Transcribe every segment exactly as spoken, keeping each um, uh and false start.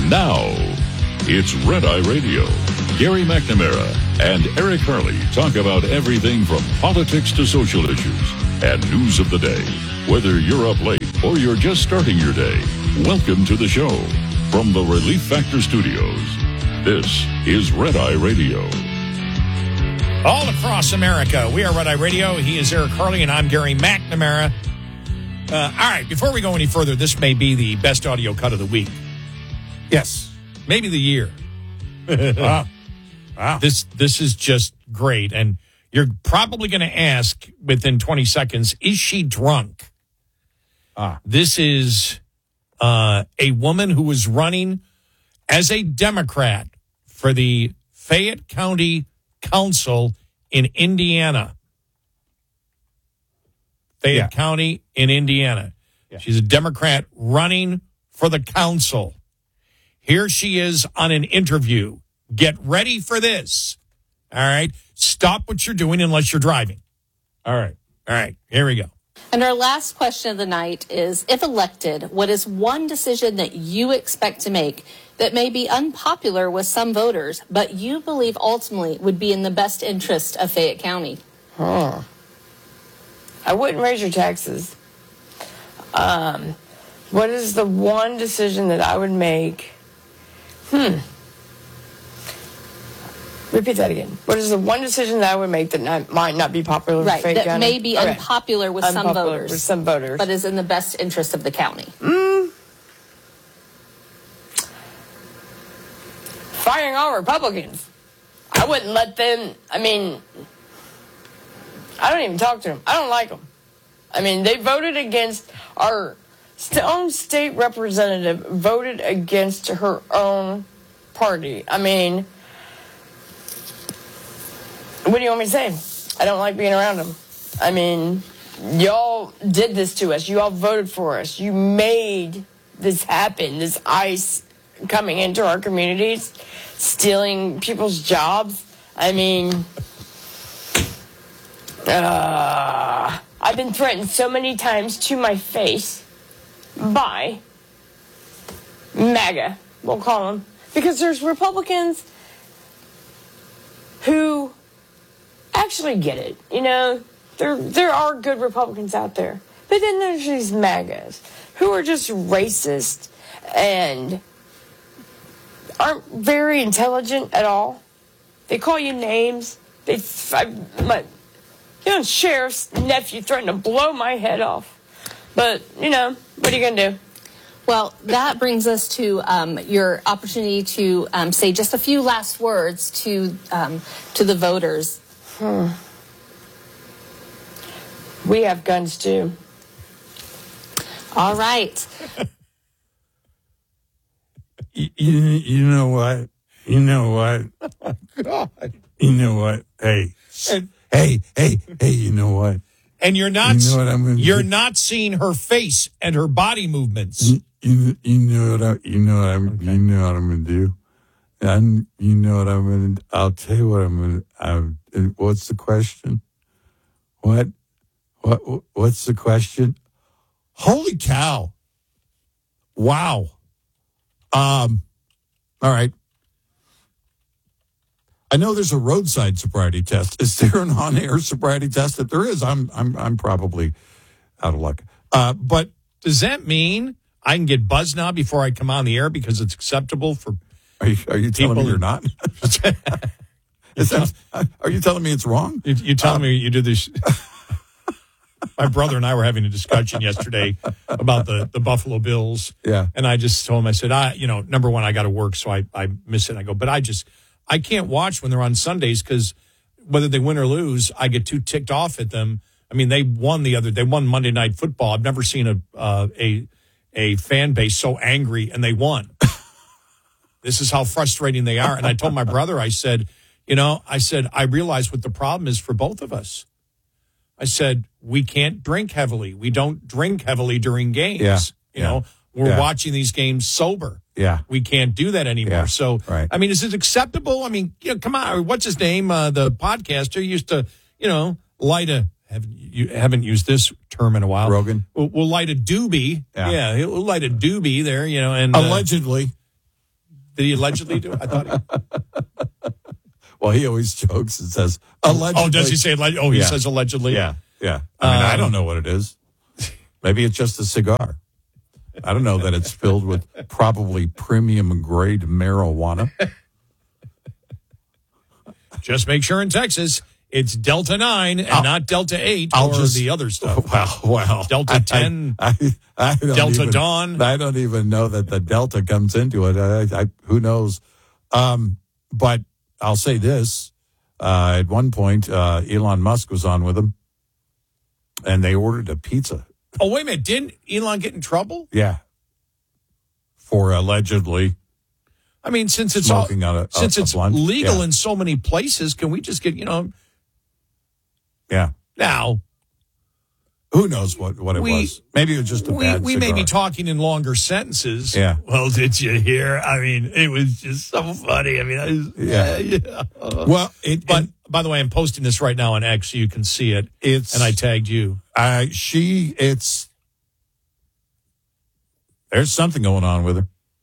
Now, it's Red Eye Radio. Gary McNamara and Eric Harley talk about everything from politics to social issues and news of the day. Whether you're up late or you're just starting your day, welcome to the show. From the Relief Factor Studios, this is Red Eye Radio. All across America, we are Red Eye Radio. He is Eric Harley, and I'm Gary McNamara. Uh, all right, before we go any further, this may be the best audio cut of the week. Yes, maybe the year. Wow. Wow. This this is just great. And you're probably going to ask within twenty seconds, is she drunk? Ah. This is uh, a woman who was running as a Democrat for the Fayette County Council in Indiana. Fayette yeah. County in Indiana. Yeah. She's a Democrat running for the council. Here she is on an interview. Get ready for this. All right. Stop what you're doing unless you're driving. All right. All right. Here we go. And our last question of the night is, if elected, what is one decision that you expect to make that may be unpopular with some voters, but you believe ultimately would be in the best interest of Fayette County? Huh. I wouldn't raise your taxes. Um, what is the one decision that I would make? Hmm. Repeat that again. What is the one decision that I would make that not, might not be popular right, with Fayette that County? may be okay. unpopular with unpopular some voters. with some voters. But is in the best interest of the county? Mm. Firing all Republicans. I wouldn't let them, I mean, I don't even talk to them. I don't like them. I mean, they voted against our own state representative, voted against her own party. I mean, what do you want me to say? I don't like being around them. I mean, y'all did this to us. You all voted for us. You made this happen, this ICE coming into our communities, stealing people's jobs. I mean, uh, I've been threatened so many times to my face by MAGA, we'll call them, because there's Republicans who actually get it. You know, there there are good Republicans out there. But then there's these MAGAs who are just racist and aren't very intelligent at all. They call you names. They, I, my, you know, sheriff's nephew threatened to blow my head off. But, you know, what are you going to do? Well, that brings us to um, your opportunity to um, say just a few last words to um, to the voters. Hmm. We have guns, too. All right. you, you, you know what? You know what? Oh, God. You know what? Hey. And, hey, hey, hey, you know what? And you're not you know what I'm gonna you're do? not seeing her face and her body movements. You, you, you know what I you know what I'm okay. you know what I'm gonna do. And you know what I'm gonna I'll tell you what I'm gonna I, what's the question? What what what's the question? Holy cow. Wow. Um all right. I know there's a roadside sobriety test. Is there an on-air sobriety test? If there is, I'm I'm I'm probably out of luck. Uh, but does that mean I can get buzzed now before I come on the air because it's acceptable for? Are you are you telling people me you're not? Is that, are you telling me it's wrong? You, you telling uh, me you do this? My brother and I were having a discussion yesterday about the, the Buffalo Bills. Yeah, and I just told him, I said, I you know, number one, I got to work, so I I miss it. I go, but I just. I can't watch when they're on Sundays because whether they win or lose, I get too ticked off at them. I mean, they won the other, they won Monday Night Football. I've never seen a uh, a a fan base so angry, and they won. This is how frustrating they are. And I told my brother, I said, you know, I said, I realize what the problem is for both of us. I said, we can't drink heavily. We don't drink heavily during games. Yeah. You yeah. know, we're yeah. watching these games sober. Yeah. We can't do that anymore. Yeah, so, right. I mean, is it acceptable? I mean, you know, come on. What's his name? Uh, the podcaster used to, you know, light a, haven't, you haven't used this term in a while. Rogan. We'll, we'll light a doobie. Yeah. yeah. He'll light a doobie there, you know, and. Uh, Allegedly. Did he allegedly do it? I thought he... Well, he always jokes and says, allegedly. Oh, does he say allegedly? Oh, he Yeah. says allegedly? Yeah, yeah. I mean, I Um, don't know what it is. Maybe it's just a cigar. I don't know that it's filled with probably premium grade marijuana. Just make sure in Texas it's Delta nine and I'll- not Delta eight I'll or just- the other stuff. Well, well. Delta I- ten, I, I, I don't Delta even, Dawn. I don't even know that the Delta comes into it. I, I, who knows? Um, but I'll say this. Uh, at one point, uh, Elon Musk was on with him, and they ordered a pizza. Oh, wait a minute. Didn't Elon get in trouble? Yeah. For allegedly I mean, since it's smoking all, on a, a since a it's blunt. legal Yeah. in so many places, can we just get, you know, Yeah. now Who knows what, what it We- was? Maybe it was just a we, bad we may be cigar. talking in longer sentences. Yeah. Well, did you hear? I mean, it was just so funny. I mean, I was, Yeah. yeah. Well, it, But and by the way, I'm posting this right now on X so you can see it. it's And I tagged you. uh, she. It's there's something going on with her.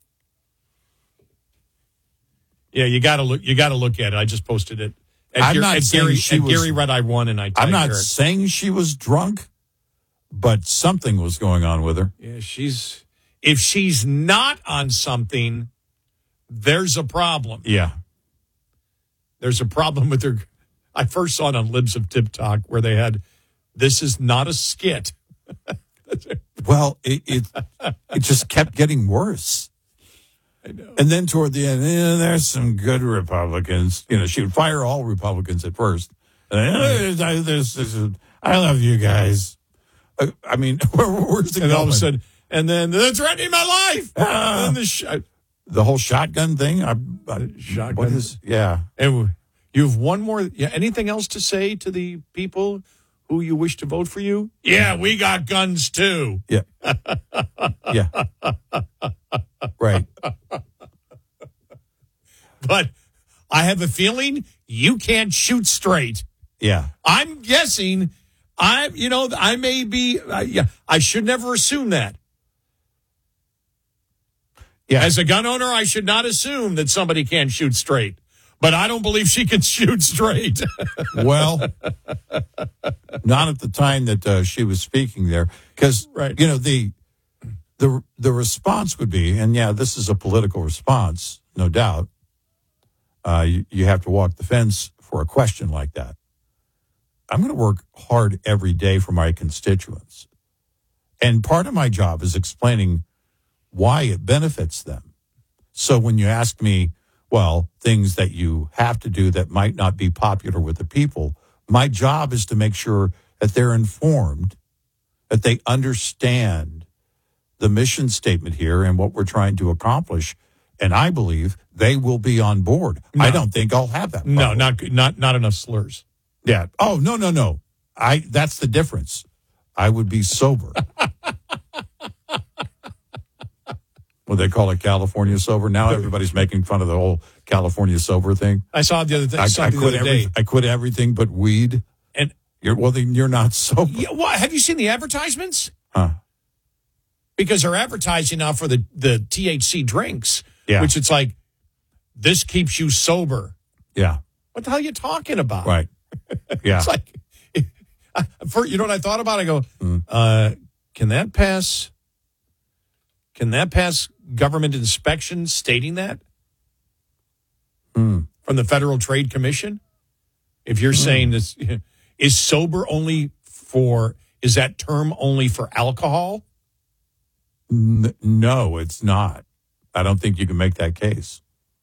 Yeah, you got to look. You got to look at it. I just posted it. At, I'm Gar- not at saying Gary. she at was- Gary Red Eye One, and I. I'm tagged not her. saying she was drunk, but something was going on with her. Yeah, she's. If she's not on something, there's a problem. Yeah. There's a problem with her. I first saw it on Libs of Tip Talk where they had, "This is not a skit." Well, it it, it just kept getting worse. I know. And then toward the end, eh, there's some good Republicans. You know, she would fire all Republicans at first. And then, eh, there's, there's, there's, I love you guys. Uh, I mean, where, where's it And going? all of a sudden, and then they're threatening my life. Ah. and the sh- The whole shotgun thing. I, I, Shotgun. What is? Yeah. and you have one more. Yeah, anything else to say to the people who you wish to vote for you? Yeah, we got guns too. Yeah. Yeah. Right. But I have a feeling you can't shoot straight. Yeah. I'm guessing. I, you know, I may be. Uh, yeah, I should never assume that. Yeah. As a gun owner, I should not assume that somebody can't shoot straight. But I don't believe she can shoot straight. Well, not at the time that uh, she was speaking there, because Right. you know the the the response would be, and yeah, this is a political response, no doubt. Uh, you, you have to walk the fence for a question like that. I'm going to work hard every day for my constituents, and part of my job is explaining why it benefits them. So when you ask me, well, things that you have to do that might not be popular with the people, my job is to make sure that they're informed, that they understand the mission statement here and what we're trying to accomplish. And I believe they will be on board. No. I don't think I'll have that No, problem. not not not enough slurs. Yeah. Oh, no, no, no. I that's the difference. I would be sober. What they call it, California sober. Now everybody's making fun of the whole California sober thing. I saw the other thing. I, I something the quit other every, day. I quit everything but weed. And You're well, then you're not sober. yeah, what, have you seen the advertisements? Huh. Because they're advertising now for the the T H C drinks, Yeah. which it's like this keeps you sober. Yeah. What the hell are you talking about? Right. Yeah. It's like, for, you know what I thought about? I go, Mm. uh, can that pass? Can that pass government inspection stating that Mm. from the Federal Trade Commission? If you're saying this, is sober only for, is that term only for alcohol? N- no, it's not. I don't think you can make that case.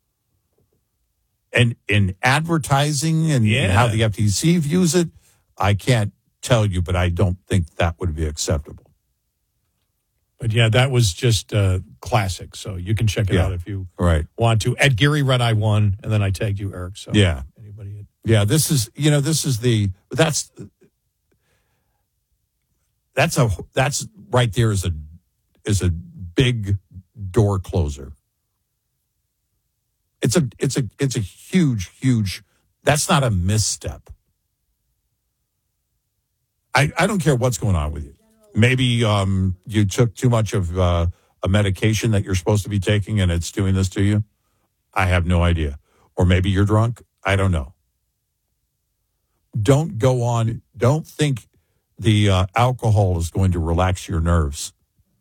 And in advertising and, Yeah. and how the F T C views it, I can't tell you, but I don't think that would be acceptable. But yeah, that was just uh, classic. So you can check it Yeah. out if you Right. want to. At Gary Red Eye One, and then I tagged you, Eric. So Yeah. anybody? Yeah, this is, you know, this is the, that's, that's a, that's right there is a, is a big door closer. It's a, it's a, it's a huge, huge, that's not a misstep. I, I don't care what's going on with you. Maybe um, you took too much of uh, a medication that you're supposed to be taking and it's doing this to you. I have no idea. Or maybe you're drunk. I don't know. Don't go on. Don't think the uh, alcohol is going to relax your nerves.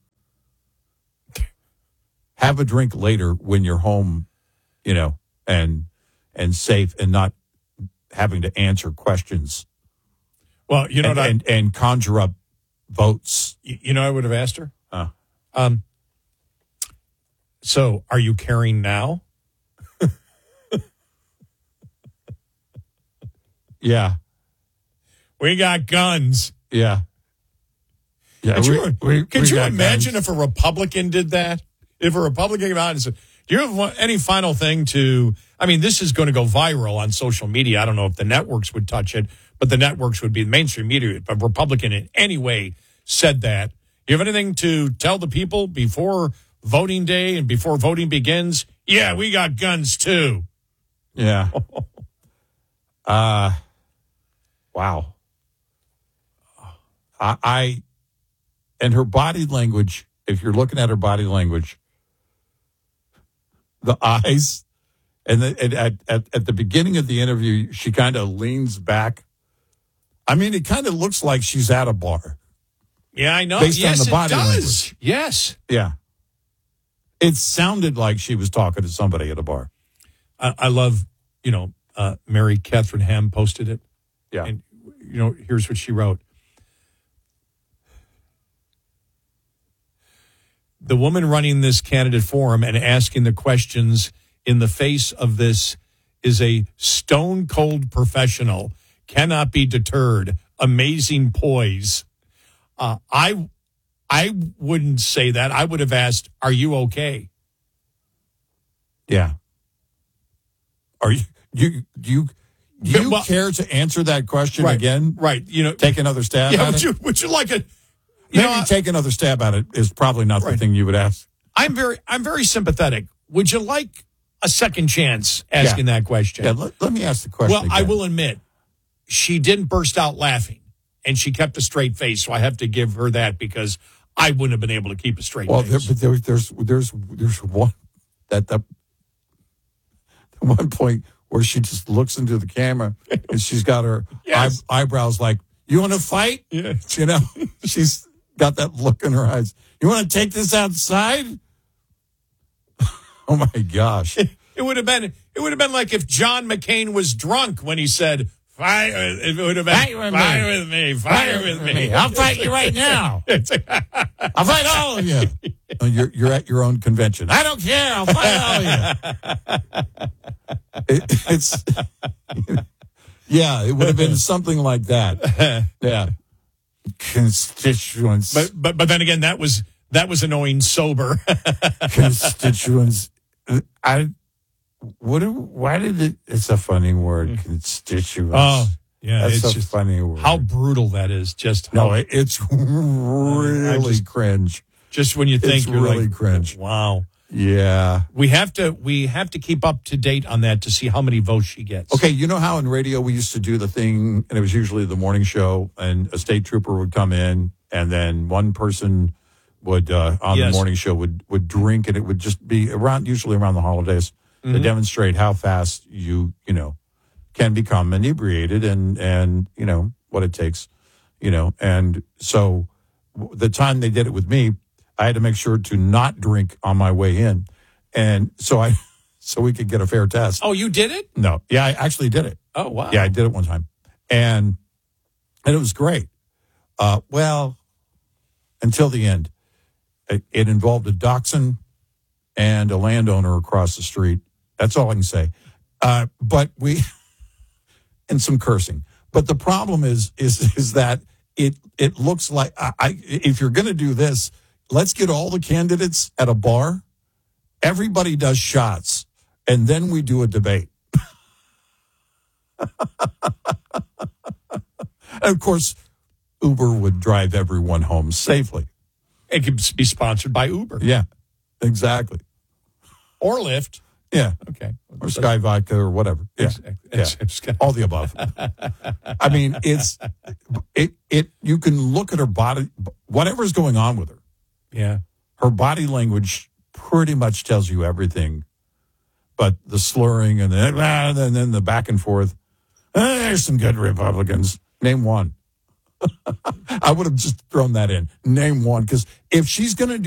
Have a drink later when you're home, you know, and and safe and not having to answer questions. Well, you know and, what I, and, and conjure up votes. You know, I would have asked her. Uh, um. So, are you carrying now? Yeah. We got guns. Yeah. Yeah. Could we, you, we, could we you got imagine guns. if a Republican did that? If a Republican came out and said, do you have one- any final thing to, I mean, this is going to go viral on social media. I don't know if the networks would touch it, but the networks would be the mainstream media. If a Republican in any way said that, do you have anything to tell the people before voting day and before voting begins? Yeah, we got guns too. Yeah. uh, wow. I, I, and her body language, if you're looking at her body language, the eyes, and, the, and at, at, at the beginning of the interview, she kind of leans back. I mean, it kind of looks like she's at a bar. Yeah, I know. Based yes, on the body it does. language. Yes. Yeah. It sounded like she was talking to somebody at a bar. I, I love, you know, uh, Mary Catherine Ham posted it. Yeah. And, you know, here's what she wrote. The woman running this candidate forum and asking the questions in the face of this is a stone cold professional, cannot be deterred, amazing poise. Uh, I, I wouldn't say that. I would have asked, "Are you okay?" Yeah. Are you you you do you Well, care to answer that question right, again? Right. You know, Take another stab yeah. at Would it? you would you like a? You Maybe know, I- take another stab at it is probably not Right. the thing you would ask. I'm very I'm very sympathetic. Would you like a second chance asking Yeah. that question? Yeah, let, let me ask the question. Well, I again. will admit, she didn't burst out laughing, and she kept a straight face. So I have to give her that because I wouldn't have been able to keep a straight Well, there, face. but there, there's there's there's one that that one point where she just looks into the camera and she's got her Yes. eye, eyebrows like, "You want to fight?" Yeah. You know, she's got that look in her eyes. You want to take this outside? Oh my gosh! It would have been it would have been like if John McCain was drunk when he said, "Fight!" It would have been Fight with "Fight me. with me, fight with me." I'll fight you right now. I'll fight all of you. Oh, you're you're at your own convention. I don't care. I'll fight all of you. It, it's yeah. It would have been something like that. Yeah. Constituents. But but but then again, that was that was annoying sober. Constituents. I. What? do- Why did it? It's a funny word. Constituents. Oh, yeah, That's it's a just funny word. how brutal that is. Just how, No, it, it's really just- cringe. just when you think It's you're really like, cringe. wow. Yeah. We have to we have to keep up to date on that to see how many votes she gets. Okay, you know how in radio we used to do the thing, and it was usually the morning show, and a state trooper would come in, and then one person would uh, on Yes. the morning show would would drink, and it would just be around, usually around the holidays, to demonstrate how fast you you know can become inebriated, and and you know what it takes, you know, and so w- the time they did it with me, I had to make sure to not drink on my way in, and so I so we could get a fair test. Oh, you did it? No, yeah, I actually did it. Oh, wow. Yeah, I did it one time, and and it was great. Uh, well, until the end, it, it involved a dachshund and a landowner across the street. That's all I can say. Uh, but we and some cursing. But the problem is is is that it it looks like I, I if you're going to do this, let's get all the candidates at a bar. Everybody does shots, and then we do a debate. And of course, Uber would drive everyone home safely. It could be sponsored by Uber Yeah, exactly. or Lyft. Yeah, Okay. or Sky Vodka or whatever. Yeah, yeah. All the above. I mean, it's it it. You can look at her body, whatever's going on with her. Yeah. Her body language pretty much tells you everything but the slurring and then and then the back and forth. Eh, there's some good Republicans. Name one. I would have just thrown that in. Name one, because if she's going to do